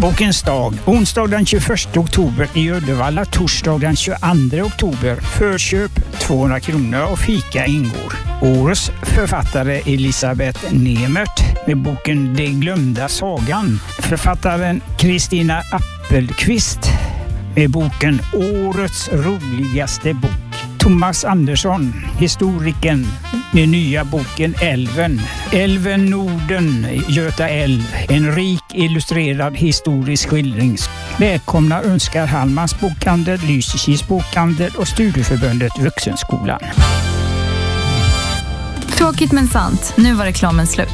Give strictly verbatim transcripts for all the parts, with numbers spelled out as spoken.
Bokens dag, onsdag den tjugoförsta oktober i Uddevalla, torsdag den tjugoandra oktober. Förköp tvåhundra kronor och fika ingår. Årets författare Elisabeth Nemert med boken Det glömda sagan. Författaren Kristina Appelqvist med boken Årets roligaste bok. Thomas Andersson, historikern med nya boken Älven. Älven Norden, Göta älv. En rik illustrerad historisk skildring. Välkomna önskar Hallmans bokhandel, Lysekils bokhandel och Studieförbundet Vuxenskolan. Tråkigt men sant. Nu var reklamen slut.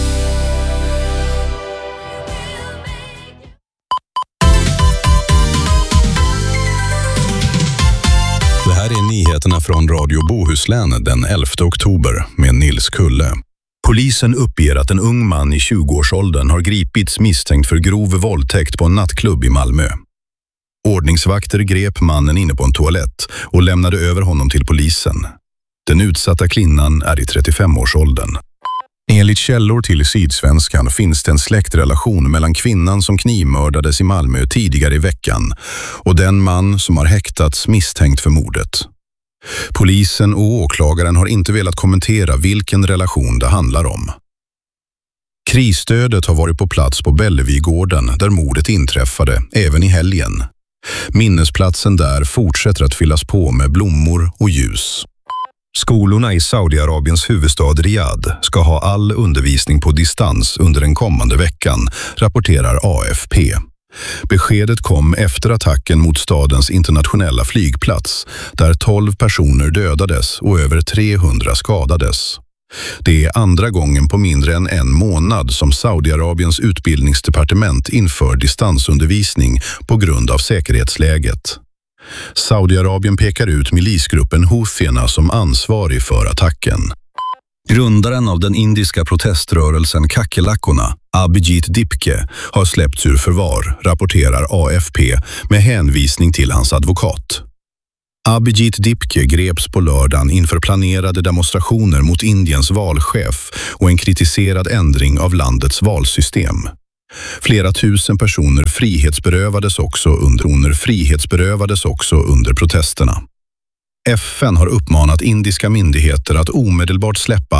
Det här är nyheterna från Radio Bohuslän den elfte oktober med Nils Kulle. Polisen uppger att en ung man i tjugoårsåldern har gripits misstänkt för grov våldtäkt på en nattklubb i Malmö. Ordningsvakter grep mannen inne på en toalett och lämnade över honom till polisen. Den utsatta kvinnan är i trettiofemårsåldern. Enligt källor till Sydsvenskan finns det en släktrelation mellan kvinnan som knivmördades i Malmö tidigare i veckan och den man som har häktats misstänkt för mordet. Polisen och åklagaren har inte velat kommentera vilken relation det handlar om. Krisstödet har varit på plats på Bellevigården där mordet inträffade, även i helgen. Minnesplatsen där fortsätter att fyllas på med blommor och ljus. Skolorna i Saudiarabiens huvudstad Riyadh ska ha all undervisning på distans under den kommande veckan, rapporterar A F P. Beskedet kom efter attacken mot stadens internationella flygplats, där tolv personer dödades och över trehundra skadades. Det är andra gången på mindre än en månad som Saudiarabiens utbildningsdepartement inför distansundervisning på grund av säkerhetsläget. Saudiarabien pekar ut milisgruppen Houthierna som ansvarig för attacken. Grundaren av den indiska proteströrelsen Kakelakkorna, Abhijit Dipke, har släppts ur förvar, rapporterar A F P med hänvisning till hans advokat. Abhijit Dipke greps på lördagen inför planerade demonstrationer mot Indiens valchef och en kritiserad ändring av landets valsystem. Flera tusen personer frihetsberövades också under, frihetsberövades också under protesterna. F N har uppmanat indiska myndigheter att omedelbart släppa